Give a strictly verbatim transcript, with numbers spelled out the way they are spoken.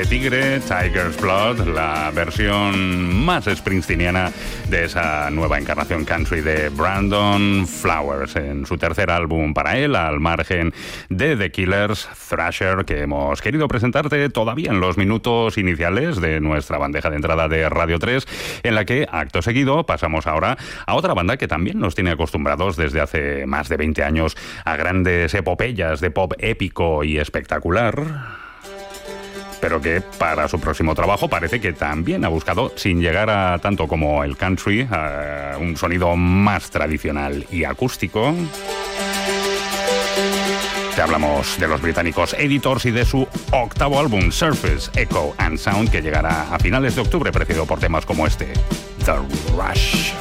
de tigre, Tiger's Blood, la versión más springsteeniana de esa nueva encarnación country de Brandon Flowers en su tercer álbum para él, al margen de The Killers, Thrasher, que hemos querido presentarte todavía en los minutos iniciales de nuestra bandeja de entrada de Radio tres, en la que, acto seguido, pasamos ahora a otra banda que también nos tiene acostumbrados desde hace más de veinte años a grandes epopeyas de pop épico y espectacular, pero que para su próximo trabajo parece que también ha buscado, sin llegar a tanto como el country, a un sonido más tradicional y acústico. Te hablamos de los británicos Editors y de su octavo álbum, Surface, Echo and Sound, que llegará a finales de octubre, precedido por temas como este, The Rush.